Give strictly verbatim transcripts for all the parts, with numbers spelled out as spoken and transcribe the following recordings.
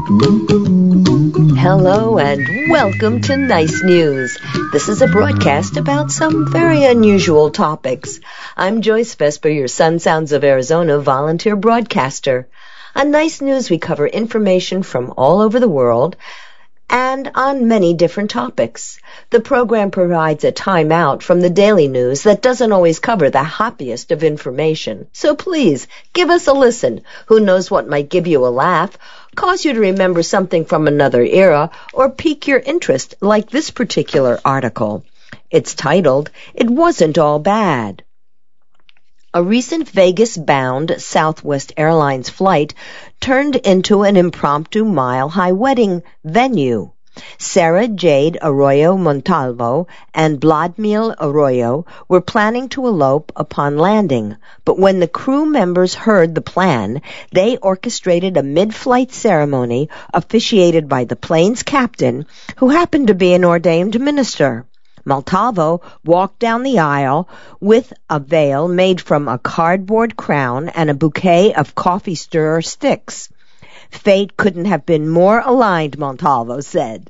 Hello and welcome to Nice News. This is a broadcast about some very unusual topics. I'm Joyce Vesper, your Sun Sounds of Arizona volunteer broadcaster. On Nice News, we cover information from all over the world and on many different topics. The program provides a timeout from the daily news that doesn't always cover the happiest of information. So please, give us a listen. Who knows what might give you a laugh, cause you to remember something from another era, or pique your interest like this particular article. It's titled, "It Wasn't All Bad." A recent Vegas-bound Southwest Airlines flight turned into an impromptu mile-high wedding venue. Sarah Jade Arroyo Montalvo and Vladimir Arroyo were planning to elope upon landing, but when the crew members heard the plan, they orchestrated a mid-flight ceremony officiated by the plane's captain, who happened to be an ordained minister. Montalvo walked down the aisle with a veil made from a cardboard crown and a bouquet of coffee stirrer sticks. Fate couldn't have been more aligned, Montalvo said.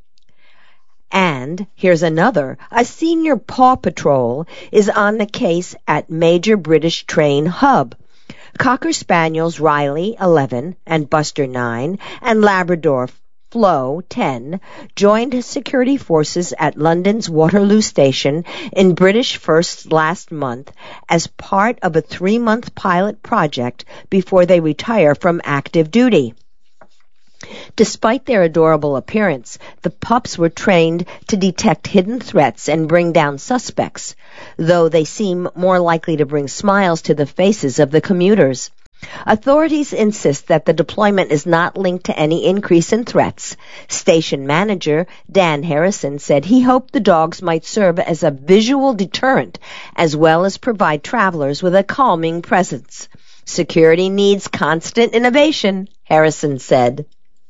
And here's another. A senior Paw Patrol is on the case at major British train hub. Cocker Spaniels Riley, eleven, and Buster, nine, and Labrador Flo, ten, joined security forces at London's Waterloo Station in British First last month as part of a three-month pilot project before they retire from active duty. Despite their adorable appearance, the pups were trained to detect hidden threats and bring down suspects, though they seem more likely to bring smiles to the faces of the commuters. Authorities insist that the deployment is not linked to any increase in threats. Station manager Dan Harrison said he hoped the dogs might serve as a visual deterrent as well as provide travelers with a calming presence. Security needs constant innovation, Harrison said.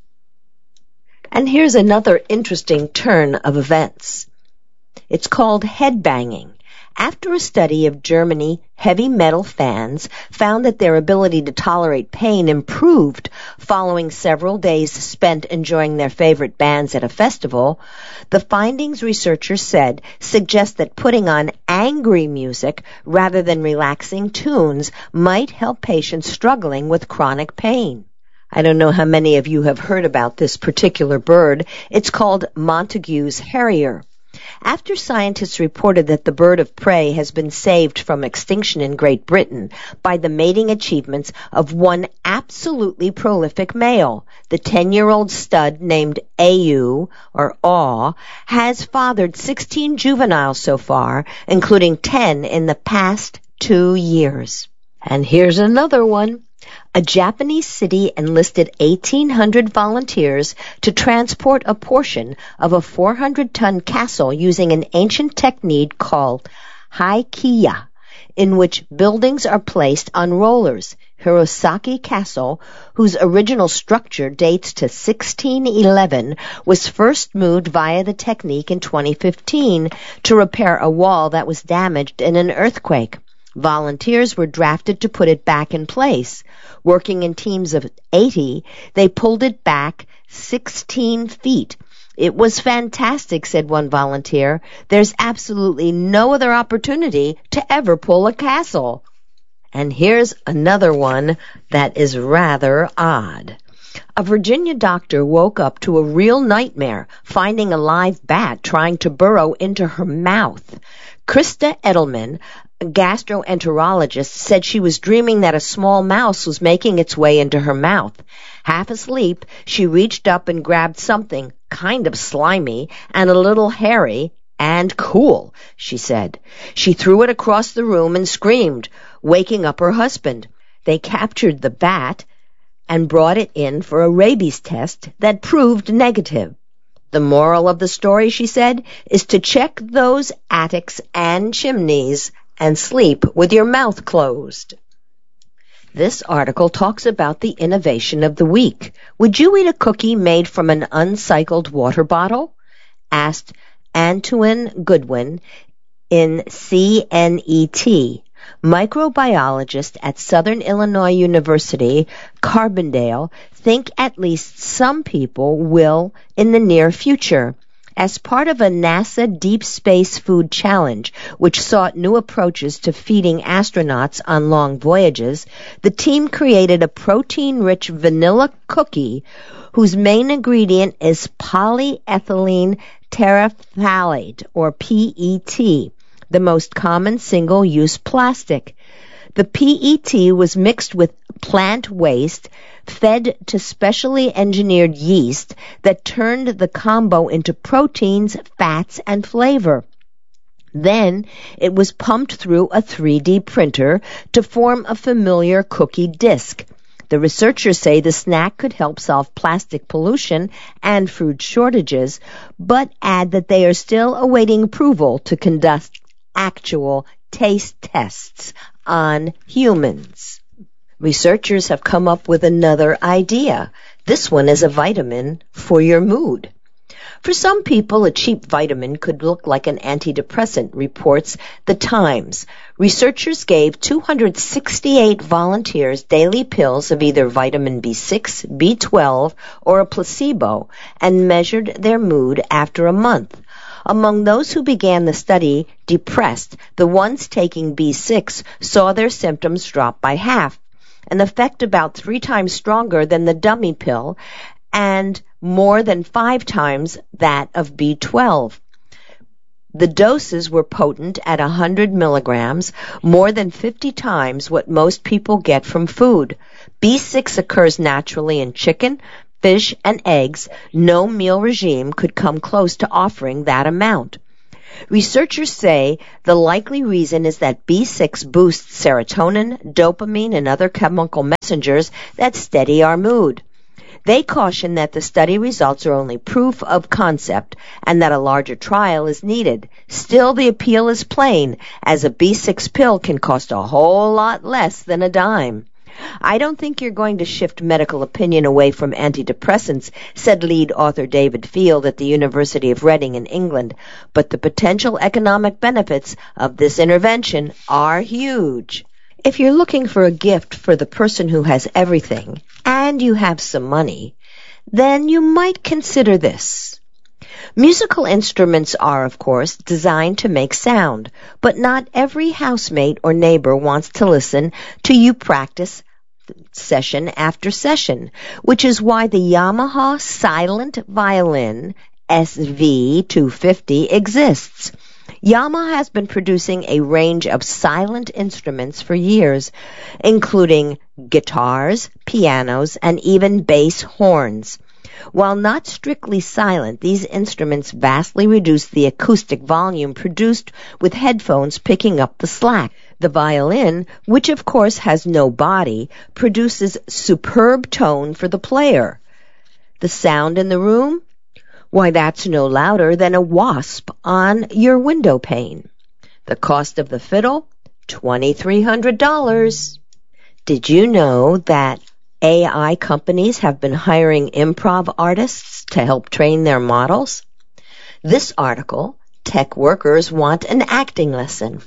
And here's another interesting turn of events. It's called headbanging. After a study of Germany, heavy metal fans found that their ability to tolerate pain improved following several days spent enjoying their favorite bands at a festival. The findings, researchers said, suggest that putting on angry music rather than relaxing tunes might help patients struggling with chronic pain. I don't know how many of you have heard about this particular bird. It's called Montagu's harrier. After scientists reported that the bird of prey has been saved from extinction in Great Britain by the mating achievements of one absolutely prolific male, the ten-year-old stud named Au, or Aw, has fathered sixteen juveniles so far, including ten in the past two years. And here's another one. A Japanese city enlisted eighteen hundred volunteers to transport a portion of a four hundred ton castle using an ancient technique called haikiya, in which buildings are placed on rollers. Hirosaki Castle, whose original structure dates to sixteen eleven, was first moved via the technique in twenty fifteen to repair a wall that was damaged in an earthquake. Volunteers were drafted to put it back in place. Working in teams of eighty, they pulled it back sixteen feet. It was fantastic, said one volunteer. There's absolutely no other opportunity to ever pull a castle. And here's another one that is rather odd. A Virginia doctor woke up to a real nightmare, finding a live bat trying to burrow into her mouth. Krista Edelman, a gastroenterologist, said she was dreaming that a small mouse was making its way into her mouth. Half asleep, she reached up and grabbed something kind of slimy and a little hairy and cool, she said. She threw it across the room and screamed, waking up her husband. They captured the bat and brought it in for a rabies test that proved negative. The moral of the story, she said, is to check those attics and chimneys and sleep with your mouth closed. This article talks about the innovation of the week. Would you eat a cookie made from an uncycled water bottle? Asked Antoine Goodwin in C N E T. Microbiologists at Southern Illinois University, Carbondale, think at least some people will in the near future. As part of a NASA Deep Space Food Challenge, which sought new approaches to feeding astronauts on long voyages, the team created a protein-rich vanilla cookie whose main ingredient is polyethylene terephthalate, or P E T, the most common single-use plastic. The P E T was mixed with plant waste, fed to specially engineered yeast that turned the combo into proteins, fats, and flavor. Then it was pumped through a three D printer to form a familiar cookie disc. The researchers say the snack could help solve plastic pollution and food shortages, but add that they are still awaiting approval to conduct actual taste tests on humans. Researchers have come up with another idea. This one is a vitamin for your mood. For some people, a cheap vitamin could look like an antidepressant, reports The Times. Researchers gave two hundred sixty-eight volunteers daily pills of either vitamin B six, B twelve, or a placebo and measured their mood after a month. Among those who began the study depressed, the ones taking B six saw their symptoms drop by half, an effect about three times stronger than the dummy pill and more than five times that of B twelve. The doses were potent at one hundred milligrams, more than fifty times what most people get from food. B six occurs naturally in chicken, fish, and eggs. No meal regime could come close to offering that amount. Researchers say the likely reason is that B six boosts serotonin, dopamine, and other chemical messengers that steady our mood. They caution that the study results are only proof of concept and that a larger trial is needed. Still, the appeal is plain, as a B six pill can cost a whole lot less than a dime. I don't think you're going to shift medical opinion away from antidepressants, said lead author David Field at the University of Reading in England, but the potential economic benefits of this intervention are huge. If you're looking for a gift for the person who has everything and you have some money, then you might consider this. Musical instruments are, of course, designed to make sound, but not every housemate or neighbor wants to listen to you practice session after session, which is why the Yamaha Silent Violin S V two fifty exists. Yamaha has been producing a range of silent instruments for years, including guitars, pianos, and even bass horns. While not strictly silent, these instruments vastly reduce the acoustic volume produced with headphones picking up the slack. The violin, which of course has no body, produces superb tone for the player. The sound in the room? Why, that's no louder than a wasp on your window pane. The cost of the fiddle? two thousand three hundred dollars. Did you know that A I companies have been hiring improv artists to help train their models? This article, Tech Workers Want an Acting Lesson.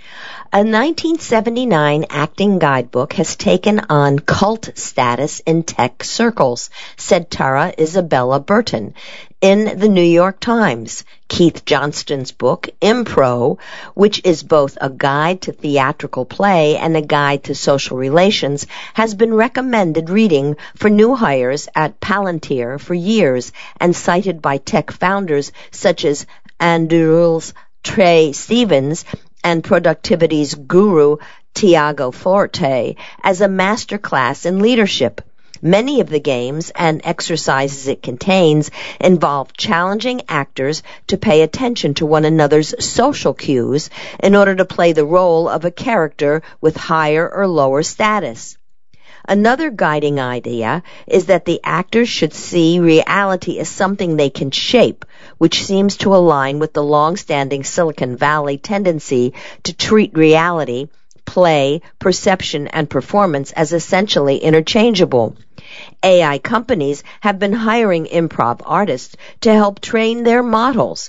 A nineteen seventy-nine acting guidebook has taken on cult status in tech circles, said Tara Isabella Burton in the New York Times. Keith Johnston's book, Impro, which is both a guide to theatrical play and a guide to social relations, has been recommended reading for new hires at Palantir for years and cited by tech founders such as Andurils Trey Stevens and productivity's guru Tiago Forte as a masterclass in leadership. Many of the games and exercises it contains involve challenging actors to pay attention to one another's social cues in order to play the role of a character with higher or lower status. Another guiding idea is that the actors should see reality as something they can shape, which seems to align with the long-standing Silicon Valley tendency to treat reality, play, perception, and performance as essentially interchangeable. A I companies have been hiring improv artists to help train their models,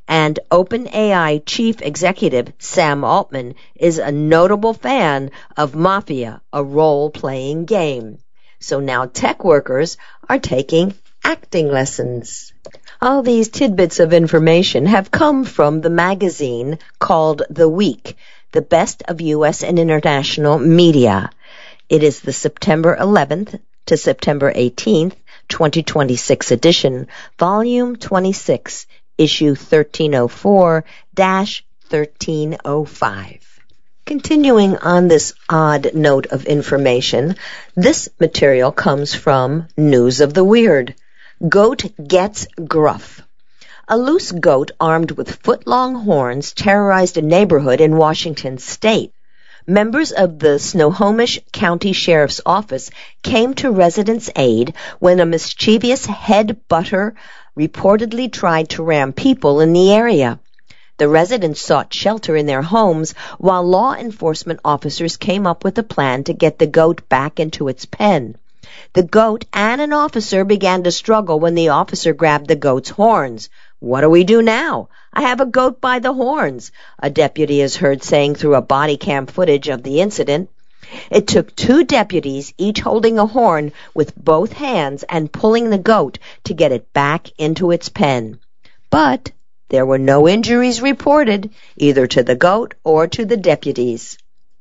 and OpenAI chief executive Sam Altman is a notable fan of Mafia, a role-playing game. So now tech workers are taking acting lessons. All these tidbits of information have come from the magazine called The Week, the best of U S and international media. It is the September eleventh to September eighteenth, twenty twenty-six edition, volume twenty-six, issue thirteen oh four dash thirteen oh five. Continuing on this odd note of information, this material comes from News of the Weird. Goat gets gruff. A loose goat armed with foot-long horns terrorized a neighborhood in Washington state. Members of the Snohomish County Sheriff's Office came to residents' aid when a mischievous head butter reportedly tried to ram people in the area. The residents sought shelter in their homes while law enforcement officers came up with a plan to get the goat back into its pen. The goat and an officer began to struggle when the officer grabbed the goat's horns. "What do we do now? I have a goat by the horns," a deputy is heard saying through a body cam footage of the incident. It took two deputies, each holding a horn with both hands and pulling the goat to get it back into its pen. But there were no injuries reported, either to the goat or to the deputies.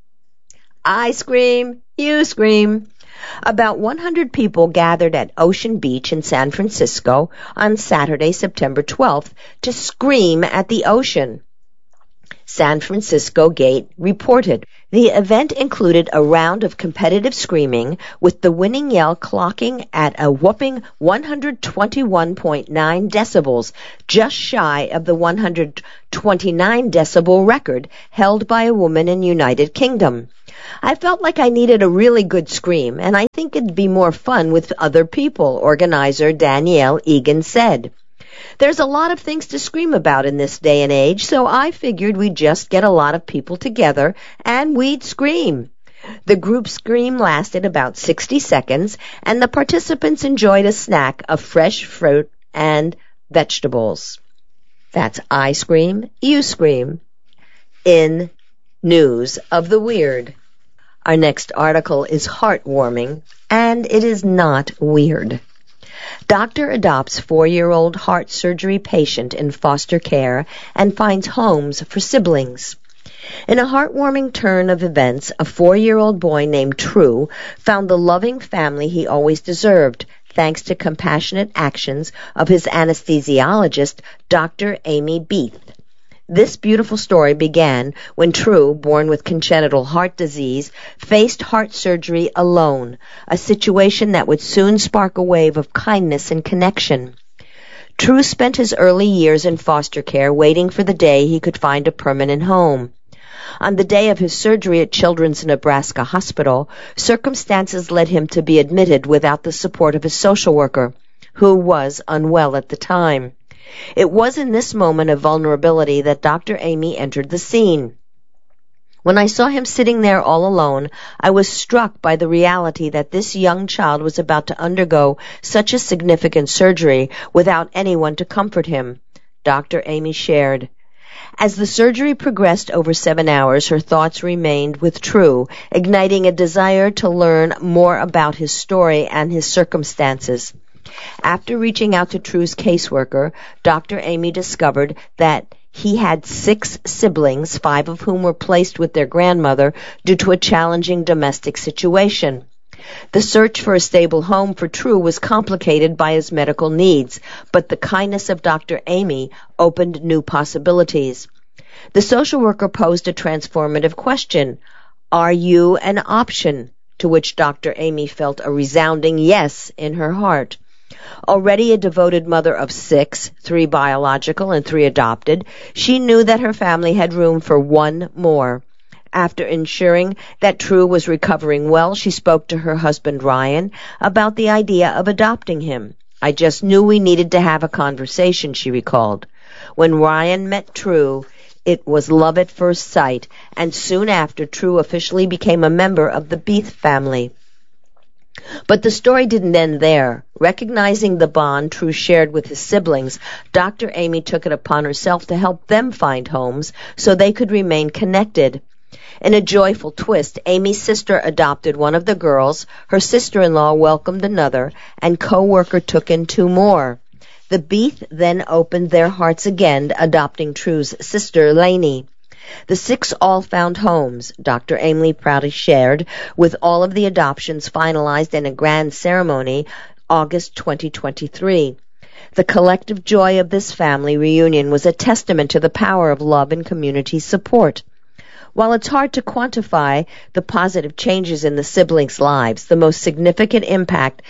I scream, you scream. About one hundred people gathered at Ocean Beach in San Francisco on Saturday, September twelfth, to scream at the ocean. San Francisco Gate reported. The event included a round of competitive screaming, with the winning yell clocking at a whopping one hundred twenty-one point nine decibels, just shy of the one hundred twenty-nine decibel record held by a woman in United Kingdom. I felt like I needed a really good scream, and I think it'd be more fun with other people, organizer Danielle Egan said. There's a lot of things to scream about in this day and age, so I figured we'd just get a lot of people together and we'd scream. The group scream lasted about sixty seconds, and the participants enjoyed a snack of fresh fruit and vegetables. That's I Scream, You Scream, in News of the Weird. Our next article is heartwarming, and it is not weird. Doctor adopts four-year-old heart surgery patient in foster care and finds homes for siblings. In a heartwarming turn of events, a four-year-old boy named True found the loving family he always deserved, thanks to compassionate actions of his anesthesiologist, Doctor Amy Beath. This beautiful story began when True, born with congenital heart disease, faced heart surgery alone, a situation that would soon spark a wave of kindness and connection. True spent his early years in foster care waiting for the day he could find a permanent home. On the day of his surgery at Children's Nebraska Hospital, circumstances led him to be admitted without the support of his social worker, who was unwell at the time. It was in this moment of vulnerability that Doctor Amy entered the scene. When I saw him sitting there all alone, I was struck by the reality that this young child was about to undergo such a significant surgery without anyone to comfort him. Doctor Amy shared. As the surgery progressed over seven hours, her thoughts remained with True, igniting a desire to learn more about his story and his circumstances. After reaching out to True's caseworker, Doctor Amy discovered that he had six siblings, five of whom were placed with their grandmother due to a challenging domestic situation. The search for a stable home for True was complicated by his medical needs, but the kindness of Doctor Amy opened new possibilities. The social worker posed a transformative question: "Are you an option?" To which Doctor Amy felt a resounding yes in her heart. Already a devoted mother of six, three biological and three adopted, she knew that her family had room for one more. After ensuring that True was recovering well, she spoke to her husband Ryan about the idea of adopting him. "I just knew we needed to have a conversation," she recalled. When Ryan met True, it was love at first sight, and soon after, True officially became a member of the Beath family. But the story didn't end there. Recognizing the bond True shared with his siblings, Doctor Amy took it upon herself to help them find homes so they could remain connected. In a joyful twist, Amy's sister adopted one of the girls, her sister-in-law welcomed another, and co-worker took in two more. The Beath then opened their hearts again, adopting True's sister, Lainey. The six all found homes, Doctor Amy proudly shared, with all of the adoptions finalized in a grand ceremony August twenty twenty-three. The collective joy of this family reunion was a testament to the power of love and community support. While it's hard to quantify the positive changes in the siblings' lives, the most significant impact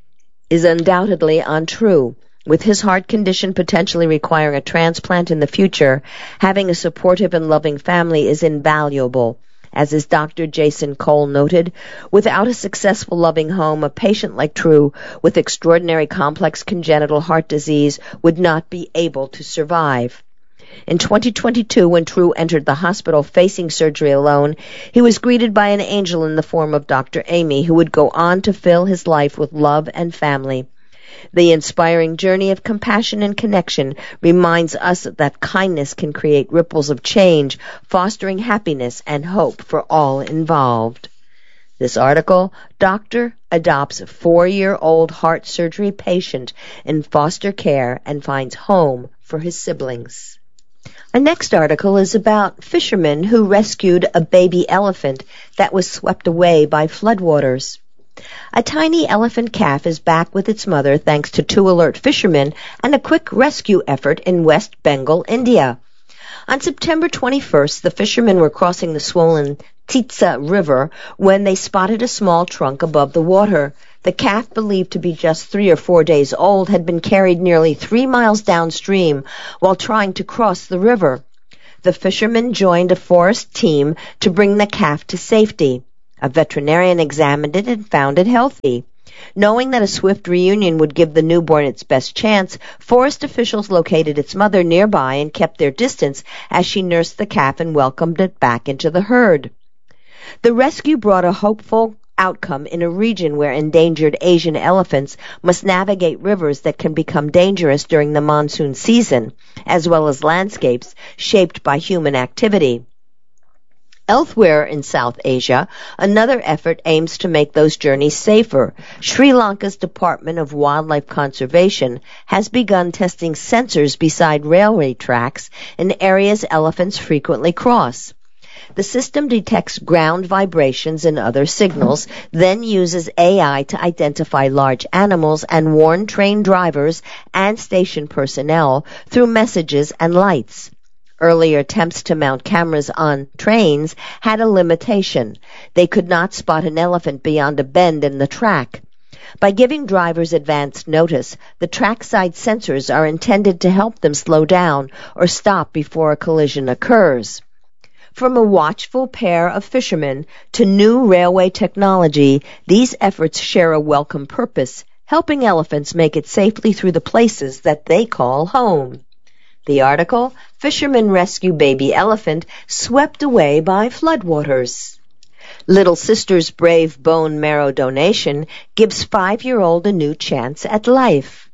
is undoubtedly on True. With his heart condition potentially requiring a transplant in the future, having a supportive and loving family is invaluable. As his Doctor Jason Cole noted, without a successful loving home, a patient like True with extraordinary complex congenital heart disease would not be able to survive. In twenty twenty-two, when True entered the hospital facing surgery alone, he was greeted by an angel in the form of Doctor Amy, who would go on to fill his life with love and family. The inspiring journey of compassion and connection reminds us that kindness can create ripples of change, fostering happiness and hope for all involved. This article, Doctor adopts four-year-old heart surgery patient in foster care and finds home for his siblings. Our next article is about fishermen who rescued a baby elephant that was swept away by floodwaters. A tiny elephant calf is back with its mother thanks to two alert fishermen and a quick rescue effort in West Bengal, India. On September twenty-first, the fishermen were crossing the swollen Titsa River when they spotted a small trunk above the water. The calf, believed to be just three or four days old, had been carried nearly three miles downstream while trying to cross the river. The fishermen joined a forest team to bring the calf to safety. A veterinarian examined it and found it healthy. Knowing that a swift reunion would give the newborn its best chance, forest officials located its mother nearby and kept their distance as she nursed the calf and welcomed it back into the herd. The rescue brought a hopeful outcome in a region where endangered Asian elephants must navigate rivers that can become dangerous during the monsoon season, as well as landscapes shaped by human activity. Elsewhere in South Asia, another effort aims to make those journeys safer. Sri Lanka's Department of Wildlife Conservation has begun testing sensors beside railway tracks in areas elephants frequently cross. The system detects ground vibrations and other signals, then uses A I to identify large animals and warn train drivers and station personnel through messages and lights. Earlier attempts to mount cameras on trains had a limitation. They could not spot an elephant beyond a bend in the track. By giving drivers advance notice, the trackside sensors are intended to help them slow down or stop before a collision occurs. From a watchful pair of fishermen to new railway technology, these efforts share a welcome purpose, helping elephants make it safely through the places that they call home. The article, Fishermen Rescue Baby Elephant Swept Away by Floodwaters. Little Sister's brave bone marrow donation gives five-year-old a new chance at life.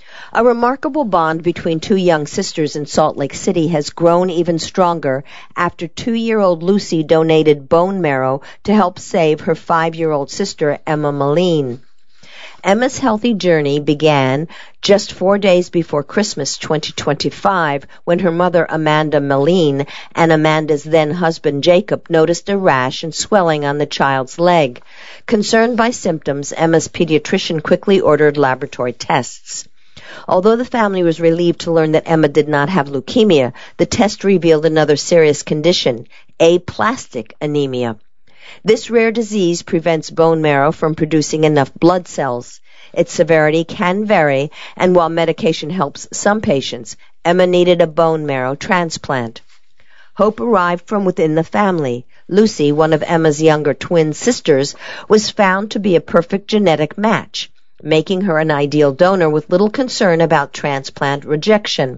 A remarkable bond between two young sisters in Salt Lake City has grown even stronger after two-year-old Lucy donated bone marrow to help save her five-year-old sister, Emma Moline. Emma's healthy journey began just four days before Christmas twenty twenty-five, when her mother, Amanda Moline, and Amanda's then-husband, Jacob, noticed a rash and swelling on the child's leg. Concerned by symptoms, Emma's pediatrician quickly ordered laboratory tests. Although the family was relieved to learn that Emma did not have leukemia, the test revealed another serious condition, aplastic anemia. This rare disease prevents bone marrow from producing enough blood cells. Its severity can vary, and while medication helps some patients, Emma needed a bone marrow transplant. Hope arrived from within the family. Lucy, one of Emma's younger twin sisters, was found to be a perfect genetic match, making her an ideal donor with little concern about transplant rejection.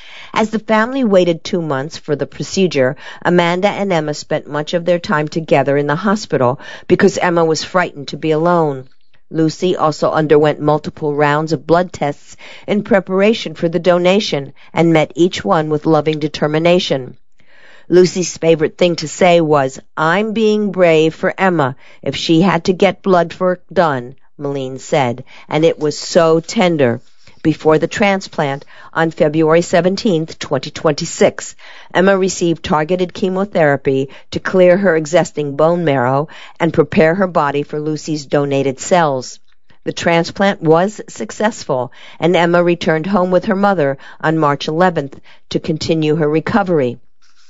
As the family waited two months for the procedure, Amanda and Emma spent much of their time together in the hospital because Emma was frightened to be alone. Lucy also underwent multiple rounds of blood tests in preparation for the donation and met each one with loving determination. Lucy's favorite thing to say was, "I'm being brave for Emma if she had to get blood for done," Malene said, and it was so tender. Before the transplant, on February seventeenth, twenty twenty-six, Emma received targeted chemotherapy to clear her existing bone marrow and prepare her body for Lucy's donated cells. The transplant was successful, and Emma returned home with her mother on March eleventh to continue her recovery.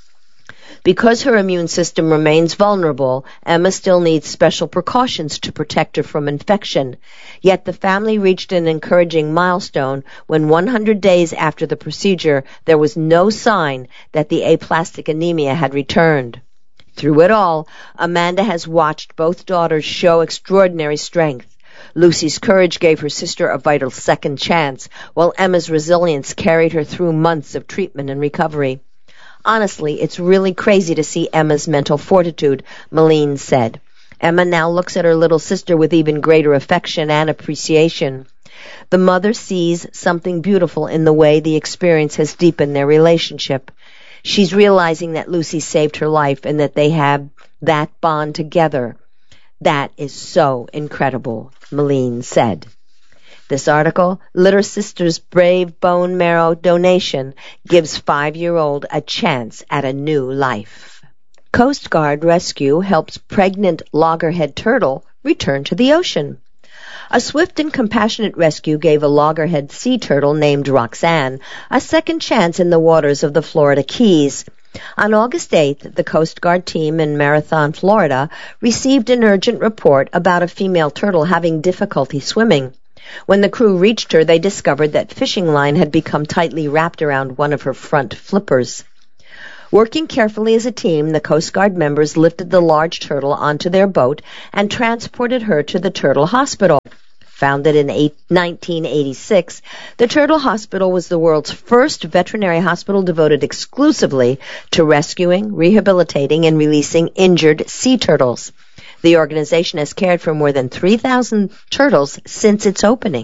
Because her immune system remains vulnerable, Emma still needs special precautions to protect her from infection. Yet the family reached an encouraging milestone when one hundred days after the procedure, there was no sign that the aplastic anemia had returned. Through it all, Amanda has watched both daughters show extraordinary strength. Lucy's courage gave her sister a vital second chance, while Emma's resilience carried her through months of treatment and recovery. Honestly, it's really crazy to see Emma's mental fortitude, Malene said. Emma now looks at her little sister with even greater affection and appreciation. The mother sees something beautiful in the way the experience has deepened their relationship. She's realizing that Lucy saved her life and that they have that bond together. That is so incredible, Malene said. This article, Litter Sisters' Brave Bone Marrow Donation, gives five-year-old a chance at a new life. Coast Guard rescue helps pregnant loggerhead turtle return to the ocean. A swift and compassionate rescue gave a loggerhead sea turtle named Roxanne a second chance in the waters of the Florida Keys. On August eighth, the Coast Guard team in Marathon, Florida, received an urgent report about a female turtle having difficulty swimming. When the crew reached her, they discovered that fishing line had become tightly wrapped around one of her front flippers. Working carefully as a team, the Coast Guard members lifted the large turtle onto their boat and transported her to the Turtle Hospital. Founded in nineteen eighty-six, the Turtle Hospital was the world's first veterinary hospital devoted exclusively to rescuing, rehabilitating, and releasing injured sea turtles. The organization has cared for more than three thousand turtles since its opening.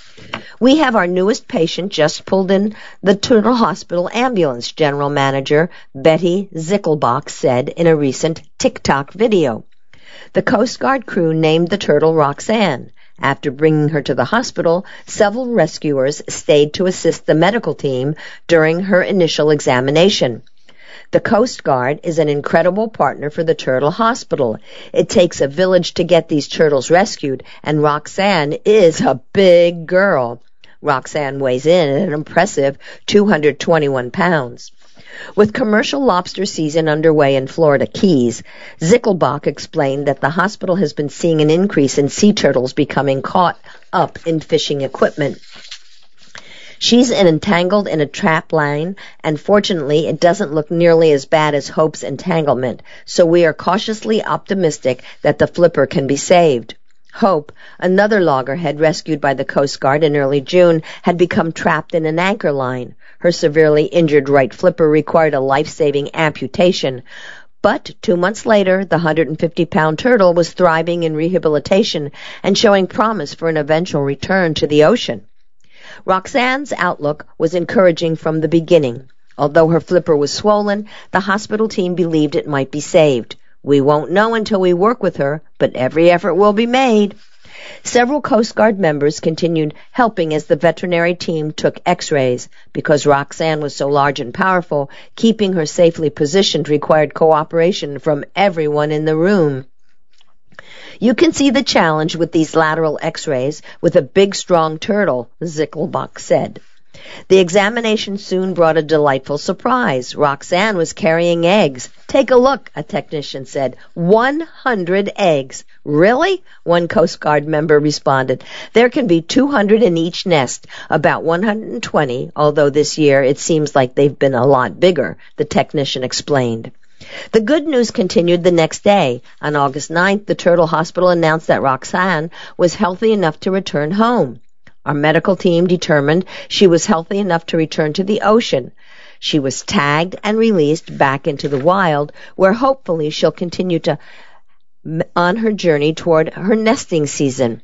We have our newest patient just pulled in the Turtle Hospital ambulance, General Manager Betty Zickelbach said in a recent TikTok video. The Coast Guard crew named the turtle Roxanne. After bringing her to the hospital, several rescuers stayed to assist the medical team during her initial examination. The Coast Guard is an incredible partner for the Turtle Hospital. It takes a village to get these turtles rescued, and Roxanne is a big girl. Roxanne weighs in at an impressive two hundred twenty-one pounds. With commercial lobster season underway in Florida Keys, Zickelbach explained that the hospital has been seeing an increase in sea turtles becoming caught up in fishing equipment. She's entangled in a trap line, and fortunately it doesn't look nearly as bad as Hope's entanglement, so we are cautiously optimistic that the flipper can be saved. Hope, another loggerhead rescued by the Coast Guard in early June, had become trapped in an anchor line. Her severely injured right flipper required a life-saving amputation. But two months later, the one hundred fifty pound turtle was thriving in rehabilitation and showing promise for an eventual return to the ocean. Roxanne's outlook was encouraging from the beginning. Although her flipper was swollen, the hospital team believed it might be saved. We won't know until we work with her, but every effort will be made. Several Coast Guard members continued helping as the veterinary team took x-rays. Because Roxanne was so large and powerful, keeping her safely positioned required cooperation from everyone in the room. You can see the challenge with these lateral x-rays with a big, strong turtle, Zickelbach said. The examination soon brought a delightful surprise. Roxanne was carrying eggs. Take a look, a technician said. one hundred eggs. Really? One Coast Guard member responded. There can be two hundred in each nest, about one hundred twenty, although this year it seems like they've been a lot bigger, the technician explained. The good news continued the next day. On August ninth, the Turtle Hospital announced that Roxanne was healthy enough to return home. Our medical team determined she was healthy enough to return to the ocean. She was tagged and released back into the wild, where hopefully she'll continue to on her journey toward her nesting season.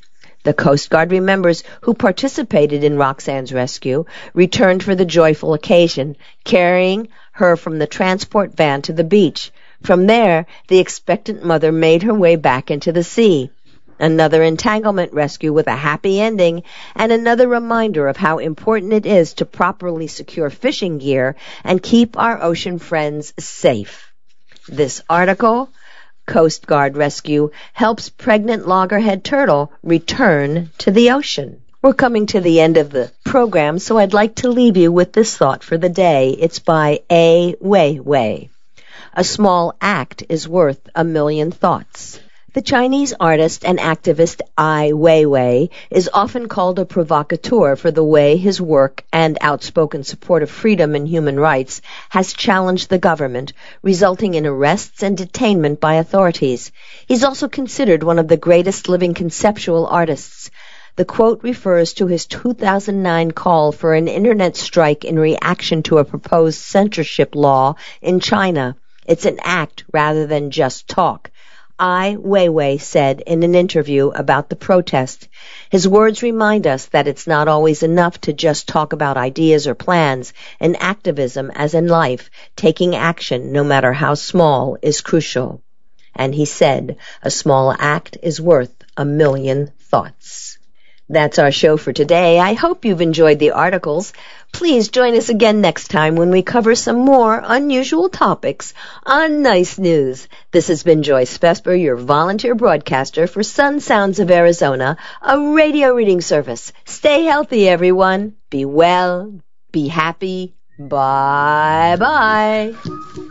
The Coast Guard members who participated in Roxanne's rescue returned for the joyful occasion, carrying her from the transport van to the beach. From there, the expectant mother made her way back into the sea. Another entanglement rescue with a happy ending, and another reminder of how important it is to properly secure fishing gear and keep our ocean friends safe. This article, Coast Guard Rescue Helps Pregnant Loggerhead Turtle Return to the Ocean. We're coming to the end of the program, so I'd like to leave you with this thought for the day. It's by Ai Weiwei. A small act is worth a million thoughts. The Chinese artist and activist Ai Weiwei is often called a provocateur for the way his work and outspoken support of freedom and human rights has challenged the government, resulting in arrests and detainment by authorities. He's also considered one of the greatest living conceptual artists. The quote refers to his two thousand nine call for an internet strike in reaction to a proposed censorship law in China. It's an act rather than just talk. Ai Weiwei said in an interview about the protest. His words remind us that it's not always enough to just talk about ideas or plans. In activism, as in life, taking action, no matter how small, is crucial. And he said, a small act is worth a million thoughts. That's our show for today. I hope you've enjoyed the articles. Please join us again next time when we cover some more unusual topics on Nice News. This has been Joyce Vesper, your volunteer broadcaster for Sun Sounds of Arizona, a radio reading service. Stay healthy, everyone. Be well. Be happy. Bye-bye.